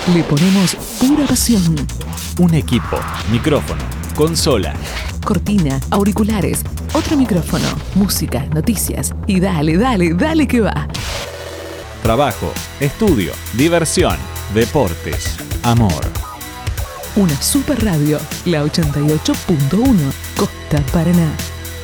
Le ponemos pura pasión. Un equipo, micrófono, consola, Cortina, auriculares, otro micrófono, música, noticias y dale que va. trabajo, estudio, diversión, deportes, amor. Una super radio, la 88.1, Costa Paraná.